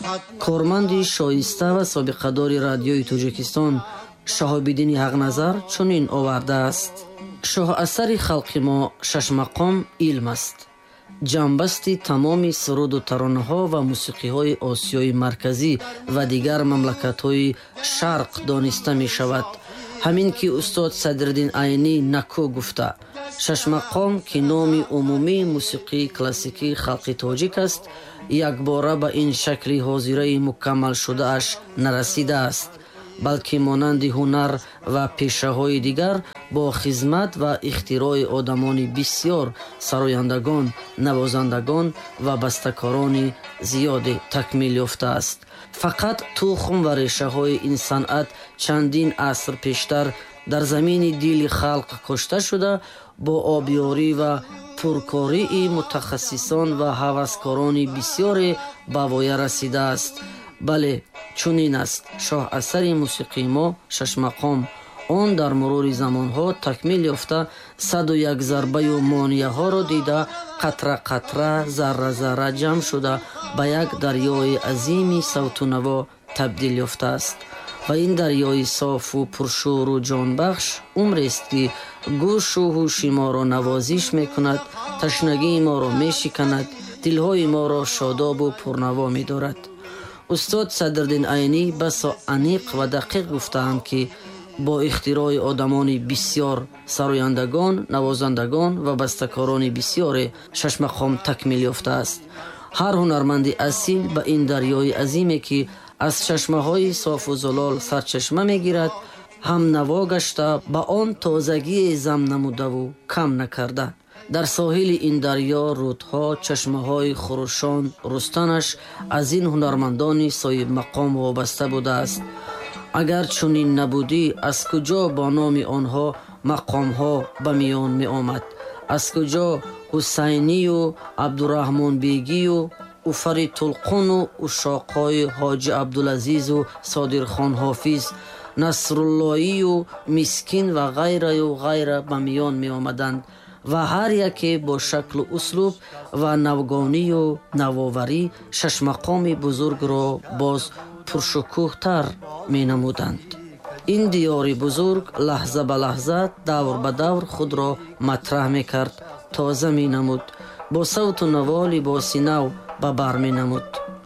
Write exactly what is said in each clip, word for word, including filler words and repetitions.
کارمند شایسته و سابقه‌دار رادیوی تاجیکستان شهاب‌الدین حق‌نظر چنین آورده است: شاه اثر خلق ما شش مقام علم است. جنبستی تمامی سرود و ترانه ها و موسیقی های آسیای مرکزی و دیگر مملکت های شرق دانسته می شود. همین که استاد صدرالدین عینی نکو گفته، شش مقام که نام عمومی موسیقی کلاسیکی خلق تاجیک است، یک باره به این شکل حاضره مکمل شده اش نرسیده است، بلکه مانند هنر و پیشه های دیگر با خدمت و اختراع آدمان بسیار سرایندگان، نوازندگان و بسته‌کاران زیاد تکمیل یافته است. فقط تخم و ریشه های این صنعت چندین عصر پیشتر در زمین دل خلق کاشته شده، با آبیاری و پرکاری متخصصان و هوسکاران بسیار به وای رسیده است. بله، چنین است. شاه اثر موسیقی ما شش مقام آن در مرور زمان ها تکمیل یافته، صد و یک ضربه و مانیه ها را دیده، قطره قطره ذره ذره جمع شده به یک دریای عظیمی صوت و نوا تبدیل یافته است. و این دریای صاف و پرشور و جانبخش عمری است که گوش و هوش ما را نوازش می کند، تشنگی ما را می شکند، دلهای ما را شاداب و پرنوا می دارد. استاد صدرالدین عینی بسا عمیق و دقیق گفتند که با اختراع آدمان بسیار سرایندگان، نوازندگان و بسته‌کاران بسیار شش مقام تکمیل یافته است. هر هنرمند اصیل به این دریای عظیمی که از چشمه های صاف و زلال سرچشمه می گیرد هم نوا گشته، به آن تازگی زم نموده و کم نکرده. در ساحل این دریا رودها، چشمه های خروشان، رستنش از این هنرمندان صاحب مقام وابسته بوده است. اگر چنین نبودی، از کجا با نام آنها مقام ها به میان می آمد؟ از کجا حسینی و عبدالرحمن بیگی و فرید طلقون و اشاقهای حاج عبدالعزیز و صادرخان حافظ، نصراللهی و مسکین و غیره و غیره به میان می آمدند و هر یکی با شکل و اسلوب و نوگانی و نوآوری شش مقام بزرگ را باز پرشکوه تر می نمودند. این دیار بزرگ لحظه به لحظه، دور به دور خود را مطرح می کرد، تازه می نمود، با صوت و نوا لباسی نو به بر می نمود.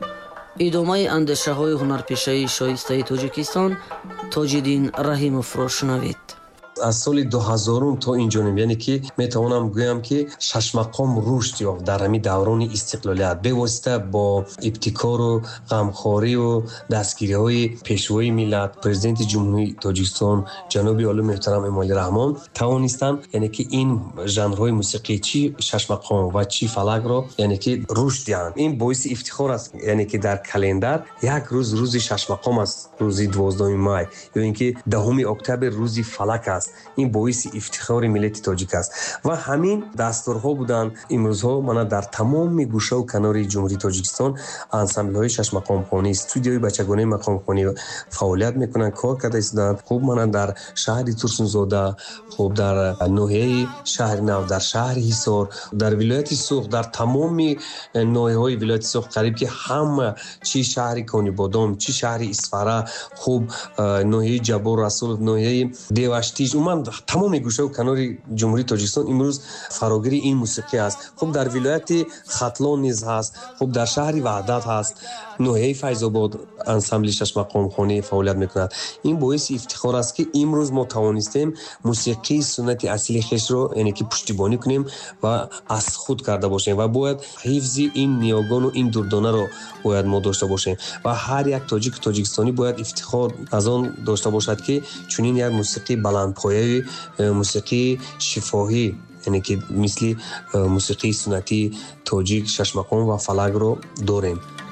ادامه اندیشه های هنرپیشه شایسته تاجیکستان، تاج‌الدین رحیمов را شنوید. از سال دو هزار تا اینجا، یعنی که میتوانم گویم که شش مقام رشد یافت در همین دوران استقلالیت به واسطه با ابتکار و غمخواری و دستگیری های پیشوای ملت پرزیدنت جمهوری تاجیکستان جناب عالی محترم امالی رحمان توانستند، یعنی که این ژانرهای موسیقی چی شش مقام و چی فلک را یعنی که رشد دهند. این باعث افتخار است، یعنی که در کلندر یک روز روز شش مقام است، روز دوازدهم مای، یا اینکه دهم اکتبر روز فلک است. این باعث افتخار ملت تاجیک است و همین دستورها بودند. امروزها من در تمام گوشه و کنار جمهوری تاجیکستان انسامبل های شش مقام خوانی، استودیوی بچگانه مقام خوانی فعالیت میکنن، کار کرده ایستند. خوب من در شهر ترسونزاده، خوب در ناحیه شهر نو، در شهر حصار، در ولایت سوخ، در تمام ناحیه های ولایت سوخ قریب که هم چی شهر کانی بادام، چی شهر اسفره، خوب ناحیه جبار رسول، ناحیه دیوشتی، من تمام گوشه و کنار جمهوری تاجیکستان امروز فراگیری این موسیقی است. خب در ولایت ختلان نیز هست، خب در شهر وحدت هست، ناحیه فیض آباد انسامبل شش مقام خوانی فعالیت میکند. این باعث افتخار است که امروز ما توانستیم موسیقی سنت اصیل خویش را یعنی که پشتیبانی کنیم و از خود کرده باشیم و باید حفظ این نیاگان و این دردانه را باید ما داشته باشیم و هر یک تاجیک تاجیکستانی باید افتخار از آن داشته باشد که چنین یک موسیقی بلندپایه، موسیقی شفاهی، یعنی که مثل موسیقی سنتی تاجیک شش مقام و فلک رو داریم.